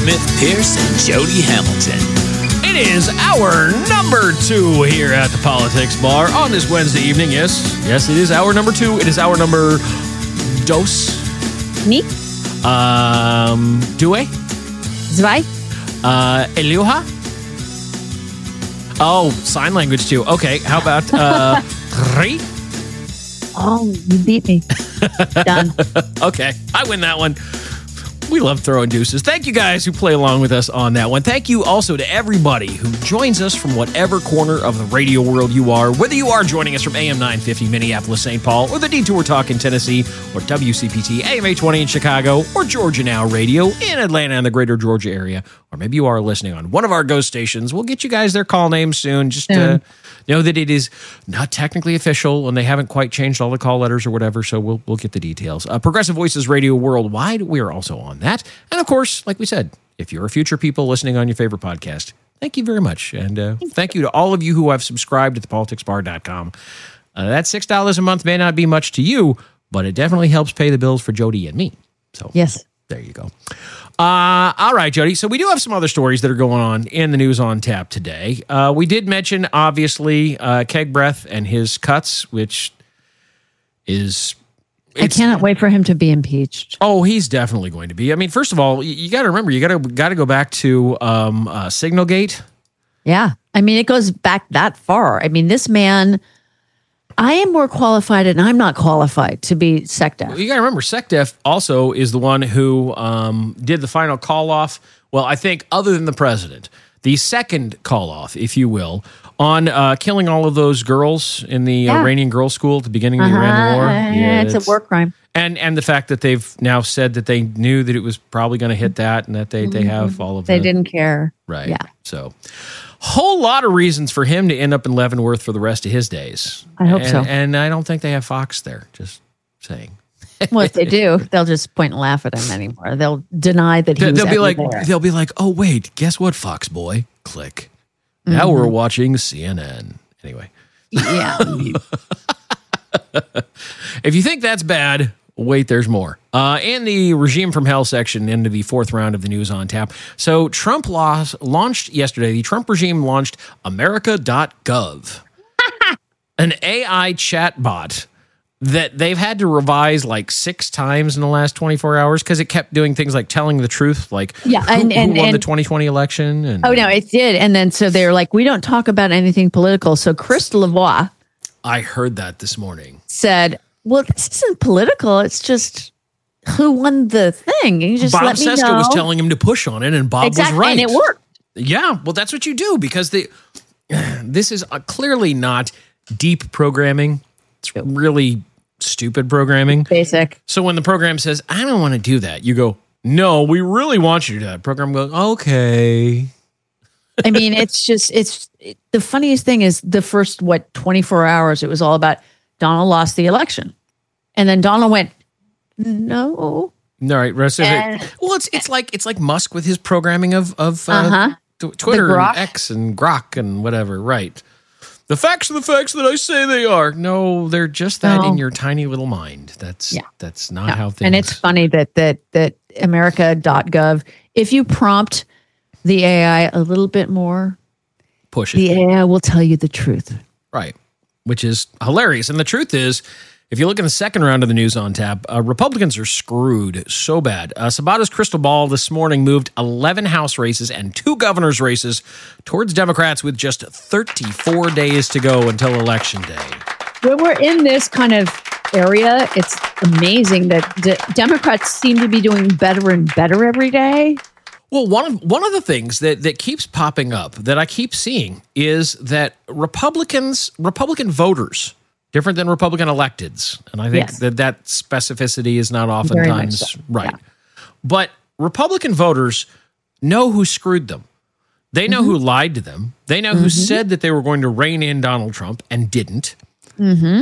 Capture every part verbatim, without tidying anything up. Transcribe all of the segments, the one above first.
Smith Pierce and Jody Hamilton. It is hour number two here at the Politics Bar on this Wednesday evening. Yes, yes, it is hour number two. It is hour number dos. Ni. Um, due. Zwei. Uh, Eluha. Oh, sign language too. Okay, how about uh, three? Oh, you beat me. Done. Okay, I win that one. We love throwing deuces. Thank you guys who play along with us on that one. Thank you also to everybody who joins us from whatever corner of the radio world you are, whether you are joining us from A M nine fifty Minneapolis, Saint Paul, or the Detour Talk in Tennessee, or W C P T A M eight twenty in Chicago, or Georgia Now Radio in Atlanta and the greater Georgia area, or maybe you are listening on one of our ghost stations. We'll get you guys their call names soon. Just uh, know that it is not technically official, and they haven't quite changed all the call letters or whatever, so we'll we'll get the details. Uh, Progressive Voices Radio Worldwide, we are also on that. And of course, like we said, if you're a future people listening on your favorite podcast, thank you very much. And uh, thank you to all of you who have subscribed at the politics bar dot com. Uh, that six dollars a month may not be much to you, but it definitely helps pay the bills for Jody and me. So yes, there you go. Uh, all right, Jody. So we do have some other stories that are going on in the news on tap today. Uh, we did mention, obviously, uh, Keg Breath and his cuts, which is... I cannot wait for him to be impeached. Oh, he's definitely going to be. I mean, first of all, you, you got to remember, you got to got to go back to um, uh, Signalgate. Yeah. I mean, it goes back that far. I mean, this man... I am more qualified, and I'm not qualified to be SecDef. Well, you got to remember, SecDef also is the one who um, did the final call-off. Well, I think other than the president, the second call-off, if you will, on uh, killing all of those girls in the yeah. Iranian girls' school at the beginning of the uh-huh. Iran war. Yeah, it's, it's a war crime. And and the fact that they've now said that they knew that it was probably going to hit that, and that they, they have all of They the, didn't care. Right. Yeah. So... whole lot of reasons for him to end up in Leavenworth for the rest of his days. I hope and, so. And I don't think they have Fox there, just saying. Well, if they do, they'll just point and laugh at him anymore. They'll deny that he they'll, was they'll be like, there. They'll be like, oh, wait, guess what, Fox boy? Click. Now mm-hmm. we're watching C N N. Anyway. Yeah. If you think that's bad... wait, there's more. Uh, in the Regime from Hell section, into the fourth round of the news on tap. So Trump lost, launched yesterday, the Trump regime launched America dot gov, an A I chatbot that they've had to revise like six times in the last twenty-four hours because it kept doing things like telling the truth, like yeah, who, and, and, who won and, the twenty twenty election. And, oh, no, it did. And then so they're like, we don't talk about anything political. So Chris Lavoie. I heard that this morning. Said, well, this isn't political. It's just who won the thing. You just Bob let me Seska know. was telling him to push on it, and Bob exactly, was right. And it worked. Yeah, well, that's what you do because the this is uh, clearly not deep programming. It's really stupid programming. Basic. So when the program says, I don't want to do that, you go, no, we really want you to do that. Program goes, okay. I mean, it's just, it's it, the funniest thing is the first, what, twenty-four hours, it was all about Donald lost the election. And then Donald went, no. All right. Rest of and, it. Well, it's it's like it's like Musk with his programming of of uh, uh-huh. t- Twitter and X and Grok and whatever. Right. The facts are the facts that I say they are. No, they're just that no. in your tiny little mind. That's yeah. that's not no. how things. And it's funny that that that America dot gov, if you prompt the A I a little bit more, push it. The A I will tell you the truth. Right. Which is hilarious. And the truth is, if you look in the second round of the news on tap, uh, Republicans are screwed so bad. Uh, Sabata's crystal ball this morning moved eleven House races and two governor's races towards Democrats with just thirty-four days to go until Election Day. When we're in this kind of area, it's amazing that d- Democrats seem to be doing better and better every day. Well, one of one of the things that, that keeps popping up that I keep seeing is that Republicans, Republican voters, different than Republican electeds, and I think yes. that that specificity is not oftentimes so. right. Yeah. But Republican voters know who screwed them. They know mm-hmm. who lied to them. They know mm-hmm. who said that they were going to rein in Donald Trump and didn't. Mm-hmm.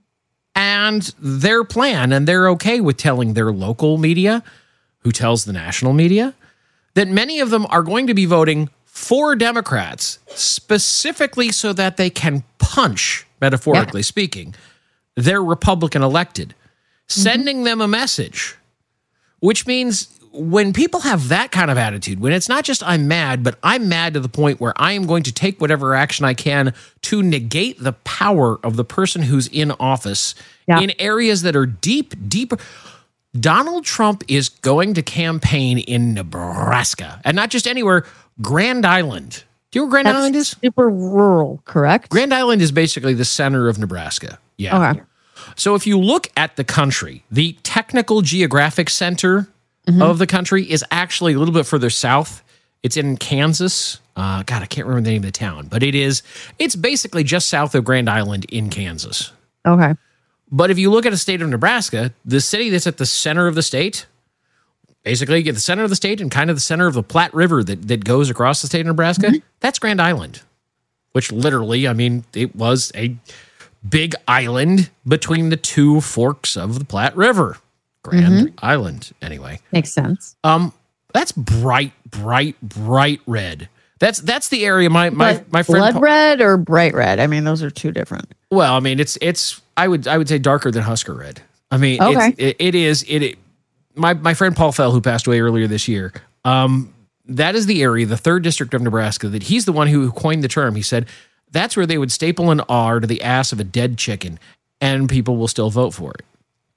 And their plan, and they're okay with telling their local media, who tells the national media, that many of them are going to be voting for Democrats specifically so that they can punch, metaphorically yeah. speaking, their Republican elected, mm-hmm. sending them a message, which means when people have that kind of attitude, when it's not just I'm mad, but I'm mad to the point where I am going to take whatever action I can to negate the power of the person who's in office Yeah. in areas that are deep, deeper. Donald Trump is going to campaign in Nebraska, and not just anywhere, Grand Island. Do you know where Grand That's Island is? super rural, correct? Grand Island is basically the center of Nebraska. Yeah. Okay. So if you look at the country, the technical geographic center of the country is actually a little bit further south. It's in Kansas. Uh, God, I can't remember the name of the town, but it is. It's basically just south of Grand Island in Kansas. Okay. But if you look at the state of Nebraska, the city that's at the center of the state, basically you get the center of the state and kind of the center of the Platte River that, that goes across the state of Nebraska, that's Grand Island, which literally, I mean, it was a big island between the two forks of the Platte River. Grand Island, anyway. Makes sense. Um, that's bright, bright, bright red. That's that's the area my my But my friend. blood Paul- red or bright red? I mean, those are two different. Well, I mean, it's it's I would I would say darker than Husker red. I mean, Okay. it's, it, it is it, it. My my friend Paul Fell, who passed away earlier this year. Um, that is the area, the third district of Nebraska, that he's the one who coined the term. He said that's where they would staple an R to the ass of a dead chicken, and people will still vote for it.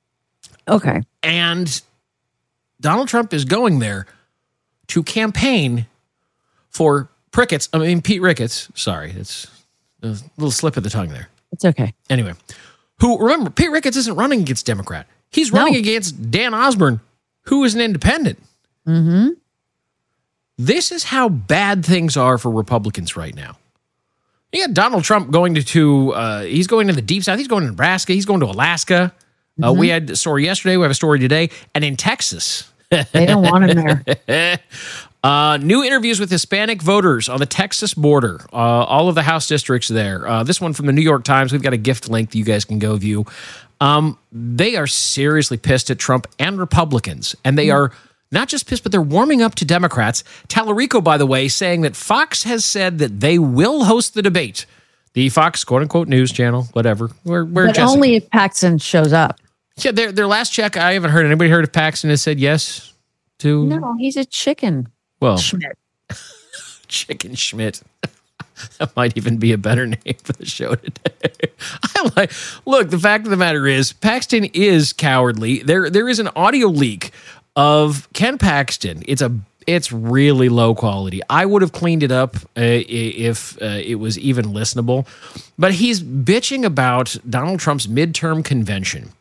Okay. And Donald Trump is going there to campaign for Pricketts. I mean, Pete Ricketts. Sorry, it's a little slip of the tongue there. It's okay. Anyway, who, remember, Pete Ricketts isn't running against Democrat. He's running No. against Dan Osborne, who is an independent. Mm-hmm. This is how bad things are for Republicans right now. You got Donald Trump going to, to uh, he's going to the deep south. He's going to Nebraska. He's going to Alaska. Uh, we had a story yesterday. We have a story today. And in Texas, They don't want him there. uh, new interviews with Hispanic voters on the Texas border. Uh, all of the House districts there. Uh, this one from the New York Times. We've got a gift link that you guys can go view. Um, they are seriously pissed at Trump and Republicans. And they are not just pissed, but they're warming up to Democrats. Tallarico, by the way, saying that Fox has said that they will host the debate. The Fox, quote-unquote, news channel, whatever. Where, where But Jessica- only if Paxton shows up. Yeah, their their last check, I haven't heard anybody heard if Paxton has said yes to No, he's a chicken. well Schmidt. Chicken Schmidt. That might even be a better name for the show today. I like look, the fact of the matter is Paxton is cowardly. There there is an audio leak of Ken Paxton. It's a it's really low quality. I would have cleaned it up uh, if uh, it was even listenable. But he's bitching about Donald Trump's midterm convention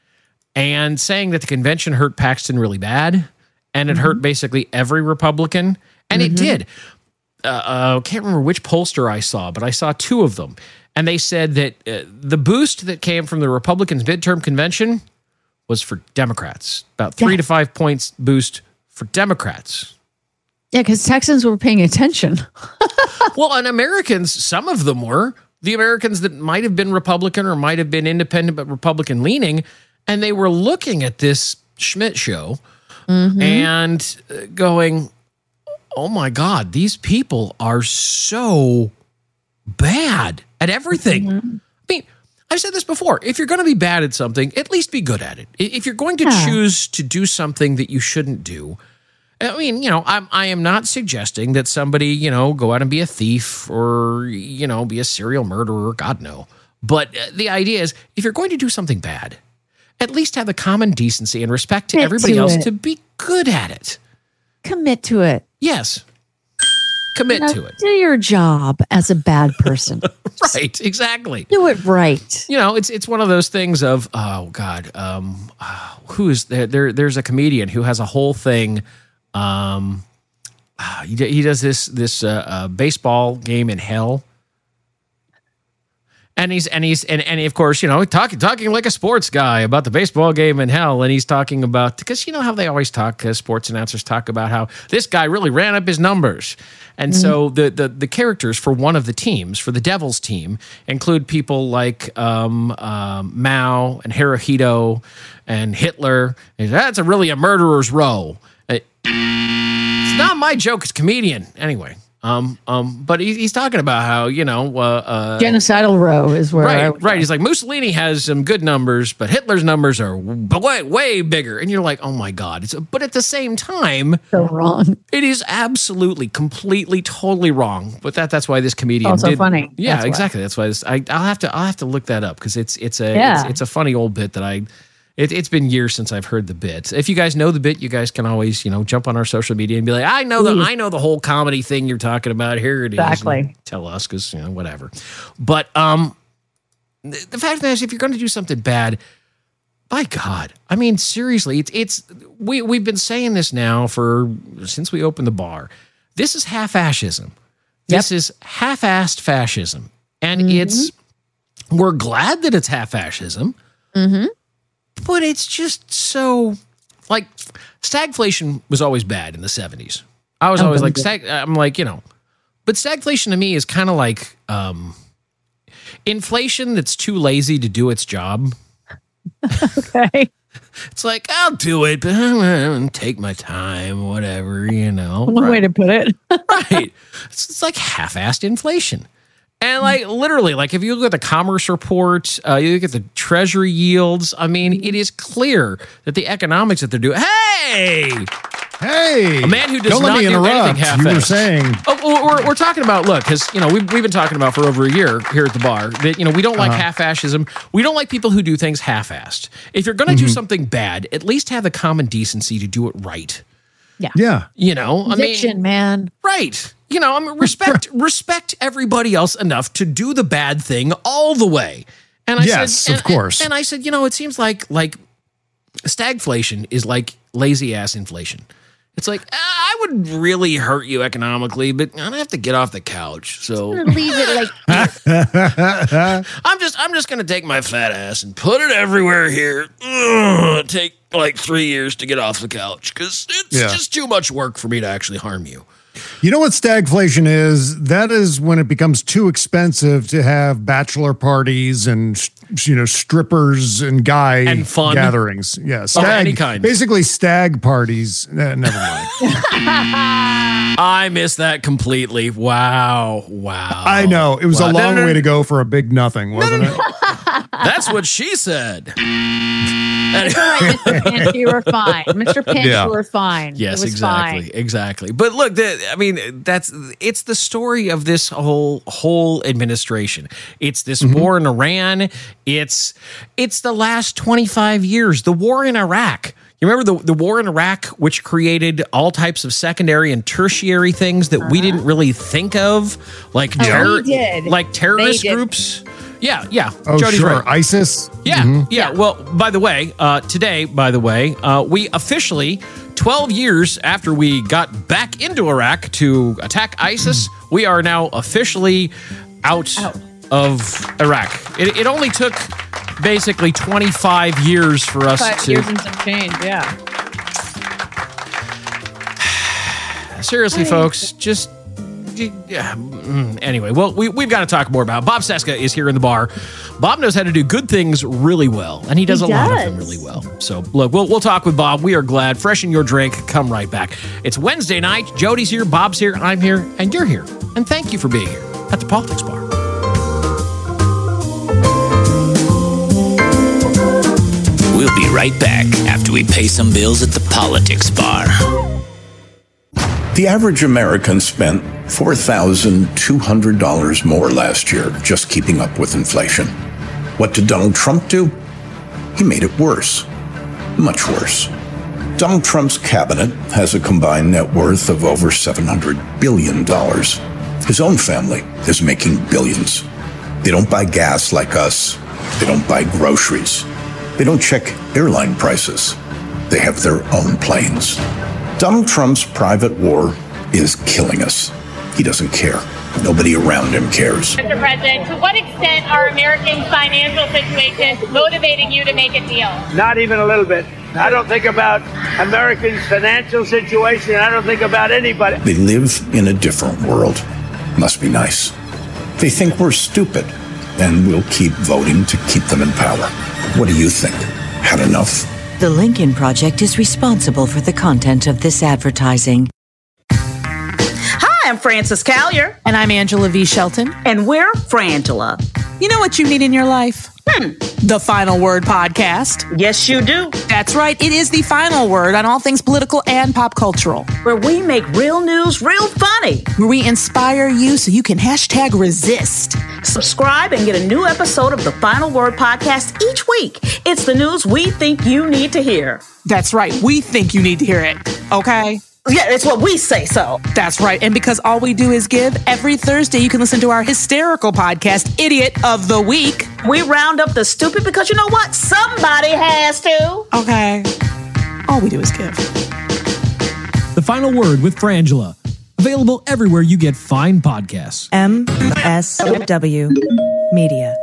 and saying that the convention hurt Paxton really bad, and it hurt basically every Republican, and it did. Uh, uh, I can't remember which pollster I saw, but I saw two of them, and they said that uh, the boost that came from the Republicans' midterm convention was for Democrats, about three Yeah. to five points boost for Democrats. Yeah, because Texans were paying attention. Well, and Americans, some of them were. The Americans that might have been Republican or might have been independent but Republican leaning, and they were looking at this Schmidt show and uh, going, oh my God, these people are so bad at everything. I mean, I've said this before. If you're going to be bad at something, at least be good at it. I- If you're going to Yeah. choose to do something that you shouldn't do, I mean, you know, I'm, I am not suggesting that somebody, you know, go out and be a thief or, you know, be a serial murderer. God, no. But uh, the idea is if you're going to do something bad, at least have the common decency and respect to Commit everybody to else it. to be good at it. Commit to it. Yes. Commit Now, to it. do your job as a bad person. Right. Exactly. Do it right. You know, it's it's one of those things of, oh God, um, uh, who's there, there? There's a comedian who has a whole thing. Um, uh, he, d- he does this this uh, uh, baseball game in hell, and he's and he's and, and of course, you know, talking talking like a sports guy about the baseball game in hell, and he's talking about because you know how they always talk, uh, sports announcers talk about how this guy really ran up his numbers, and so the, the the characters for one of the teams for the Devils team include people like um, um, Mao and Hirohito and Hitler. And that's a really a murderer's row. Uh, It's not my joke. It's comedian. Anyway, Um, um, but he, he's talking about how, you know, uh, uh, genocidal row is where I right, right. He's like, Mussolini has some good numbers, but Hitler's numbers are way, way bigger. And you're like, oh my God. It's, but at the same time, so wrong. It is absolutely, completely, totally wrong. But that that's why this comedian also did, funny. Yeah, That's exactly. That's why this, I, I'll have to I'll have to look that up because it's it's a Yeah. it's, it's a funny old bit that I. It, it's been years since I've heard the bit. If you guys know the bit, you guys can always, you know, jump on our social media and be like, I know the I know the whole comedy thing you're talking about. Here it is. Exactly. And tell us because, you know, whatever. But um, the, the fact is, if you're going to do something bad, by God, I mean, seriously, it's it's we we've been saying this now for since we opened the bar. This is half-fascism. This Yep. is half-assed fascism, and Mm-hmm. it's we're glad that it's half-fascism. Mm-hmm. But it's just so, like, stagflation was always bad in the seventies. I was Oh, always like, yeah. stag, I'm like, you know, but stagflation to me is kind of like um, inflation that's too lazy to do its job. Okay. It's like, I'll do it, but I'm gonna take my time, whatever, you know. One way to put it. Right. It's, it's like half-assed inflation. And like literally, like if you look at the Commerce Report, uh, you look at the Treasury yields, I mean, it is clear that the economics that they're doing. Hey! Hey, A man who does don't not let me do interrupt. anything half-assed. You were saying, Oh, we're, we're talking about, look, because, you know, we've, we've been talking about for over a year here at the bar that, you know, we don't like Uh-huh. half-fascism. We don't like people who do things half-assed. If you're going to do Mm-hmm. something bad, at least have the common decency to do it right. yeah, You know, I Conviction, mean, man. right. You know, I mean, respect respect everybody else enough to do the bad thing all the way. And I Yes, said, of and- course. And, and I said, you know, it seems like like stagflation is like lazy ass inflation. It's like ah, I would really hurt you economically, but I don't have to get off the couch. So Leave it like I'm just I'm just gonna take my fat ass and put it everywhere here. Ugh, take like three years to get off the couch because it's Yeah. just too much work for me to actually harm you. you know what stagflation is? That is when it becomes too expensive to have bachelor parties and you know strippers and guy And fun. gatherings. Yeah, stag, any kind. Basically, stag parties. Eh, never mind. I missed that completely. Wow. Wow. I know it was Wow. a No, long no, no. way to go for a big nothing, wasn't it? That's what she said. Mister Pence, you were fine. Mister Pence, Yeah. you were fine. Yes, it was exactly, Fine. exactly. But look, the, I mean, that's it's the story of this whole whole administration. It's this war in Iran. It's it's the last twenty-five years. The war in Iraq. You remember the, the war in Iraq, which created all types of secondary and tertiary things that we didn't really think of, like Oh, terror, we did. like terrorist They did. groups. Yeah, yeah. Oh, Jody's sure. right. ISIS. Yeah, yeah. Well, by the way, uh, today, by the way, uh, we officially, twelve years after we got back into Iraq to attack ISIS, we are now officially out, Out. of Iraq. It, it only took basically twenty-five years for us Five to. years and some change, yeah. Seriously, folks, just. Yeah. mm, Anyway, well, we, we've got to talk more about it. Bob Cesca is here in the bar. Bob knows how to do good things really well, and he does He a lot of them does. really well. So, look, we'll, we'll talk with Bob. We are glad. Freshen your drink. Come right back. It's Wednesday night. Jody's here, Bob's here, I'm here, and you're here. And thank you for being here at the Politics Bar. We'll be right back after we pay some bills at the Politics Bar. The average American spent four thousand two hundred dollars more last year just keeping up with inflation. What did Donald Trump do? He made it worse. Much worse. Donald Trump's cabinet has a combined net worth of over seven hundred billion dollars. His own family is making billions. They don't buy gas like us. They don't buy groceries. They don't check airline prices. They have their own planes. Donald Trump's private war is killing us. He doesn't care. Nobody around him cares. Mister President, to what extent are Americans' financial situations motivating you to make a deal? Not even a little bit. I don't think about Americans' financial situation. I don't think about anybody. They live in a different world. Must be nice. They think we're stupid, and we'll keep voting to keep them in power. What do you think? Had enough? The Lincoln Project is responsible for the content of this advertising. Hi, Hi, I'm Frances Callier. And I'm Angela V. Shelton. And we're Frangela. You know what you need in your life? Hmm. The Final Word Podcast. Yes, you do. That's right. It is the final word on all things political and pop cultural. Where we make real news real funny. Where we inspire you so you can hashtag resist. Subscribe and get a new episode of the Final Word Podcast each week. It's the news we think you need to hear. That's right. We think you need to hear it. Okay? Yeah, it's what we say so. That's right. And because all we do is give, every Thursday you can listen to our hysterical podcast, Idiot of the Week. We round up the stupid because you know what? Somebody has to. Okay. All we do is give. The Final Word with Frangela. Available everywhere you get fine podcasts. M S W Media.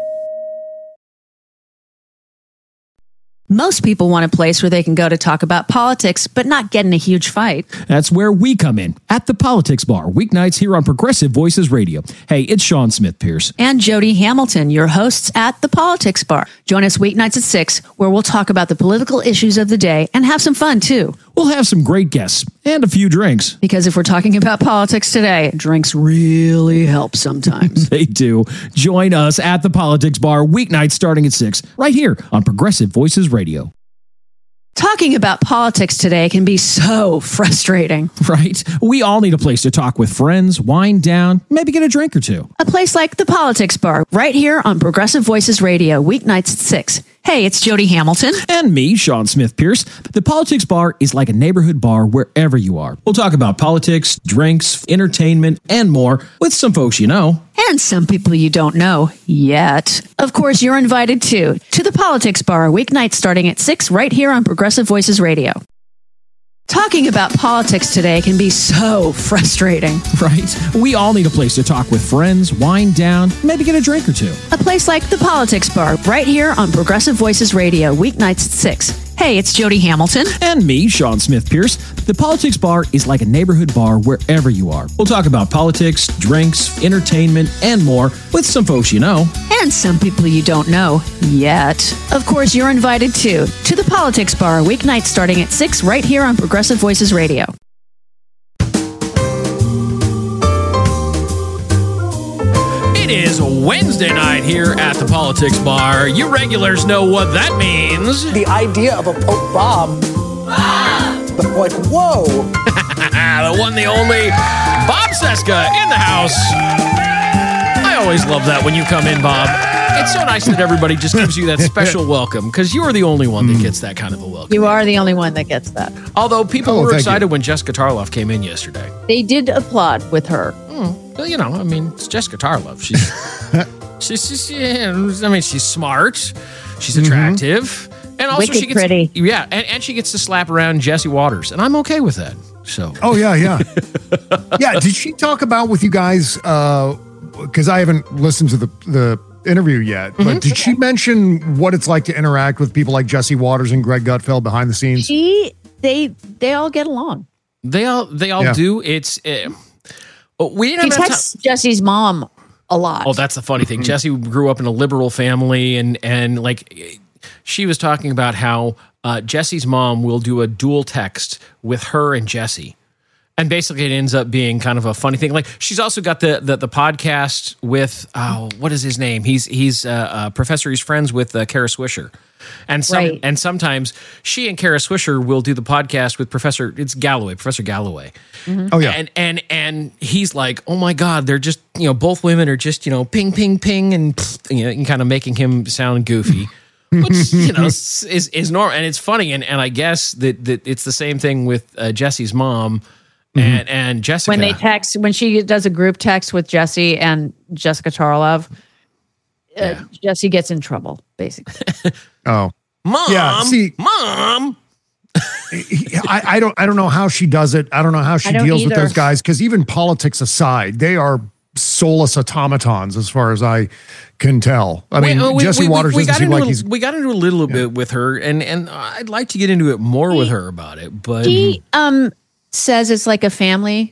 Most people want a place where they can go to talk about politics, but not get in a huge fight. That's where we come in, at the Politics Bar, weeknights here on Progressive Voices Radio. Hey, it's Sean Smith Pierce. And Jody Hamilton, your hosts at the Politics Bar. Join us weeknights at six, where we'll talk about the political issues of the day and have some fun, too. We'll have some great guests and a few drinks. Because if we're talking about politics today, drinks really help sometimes. They do. Join us at the Politics Bar, weeknights starting at six, right here on Progressive Voices Radio. Talking about politics today can be so frustrating. Right? We all need a place to talk with friends, wind down, maybe get a drink or two. A place like the Politics Bar, right here on Progressive Voices Radio, weeknights at six. Hey, it's Jody Hamilton. And me, Sean Smith Pierce. The Politics Bar is like a neighborhood bar wherever you are. We'll talk about politics, drinks, entertainment, and more with some folks you know. And some people you don't know yet. Of course, you're invited too to the Politics Bar, weeknights starting at six, right here on Progressive Voices Radio. Talking about politics today can be so frustrating. Right? We all need a place to talk with friends, wind down, maybe get a drink or two. A place like the Politics Bar, right here on Progressive Voices Radio, weeknights at six. Hey, it's Jody Hamilton. And me, Sean Smith Pierce. The Politics Bar is like a neighborhood bar wherever you are. We'll talk about politics, drinks, entertainment, and more with some folks you know. And some people you don't know yet. Of course, you're invited too to the Politics Bar, weeknights starting at six, right here on Progressive Voices Radio. It is Wednesday night here at the Politics Bar. You regulars know what that means. The idea of a Pope Bob. But like, whoa. The one, the only, Bob Cesca in the house. I always love that when you come in, Bob. It's so nice that everybody just gives you that special welcome, because you are the only one that gets that kind of a welcome. You are the only one that gets that. Although people Oh, were thank excited you. when Jessica Tarloff came in yesterday. They did applaud with her. Well, you know, I mean, it's Jessica Tarloff. She's, she's, she's, yeah, I mean, she's smart. She's attractive. And also Wicked she gets, pretty. Yeah, and, and she gets to slap around Jesse Waters. And I'm okay with that. So. Oh, yeah, yeah. Yeah, did she talk about with you guys, because I haven't listened to the, the interview yet, but Mm-hmm. did she mention what it's like to interact with people like Jesse Waters and Greg Gutfeld behind the scenes? She, they, they all get along. They all, they all Yeah. do. It's, uh, we didn't He have enough texts Jesse's mom a lot. Oh, that's the funny thing. Jesse grew up in a liberal family, and and like she was talking about how uh, Jesse's mom will do a dual text with her and Jesse, and basically it ends up being kind of a funny thing. Like she's also got the the, the podcast with oh, what is his name? He's he's uh, uh, professor. He's friends with uh, Kara Swisher. And some, Right. and sometimes she and Kara Swisher will do the podcast with Professor it's Galloway, Professor Galloway. Oh, yeah. And and and he's like, oh my God, they're just, you know, both women are just, you know, ping, ping, ping, and pfft, you know, and kind of making him sound goofy, which, you know, is is normal. And it's funny. And and I guess that, that it's the same thing with uh, Jesse's mom and, and Jessica. when they text, when she does a group text with Jesse and Jessica Tarlov, uh, Jesse gets in trouble, basically. Oh, Mom, yeah. See, Mom. I, I don't, I don't know how she does it. I don't know how she I don't deals with either. those guys, because even politics aside, they are soulless automatons as far as I can tell. I mean, We- we- Jesse we- we- Waters we doesn't got seem into like a- he's. We got into a little bit with her, and and I'd like to get into it more with her about it, but He um says it's like a family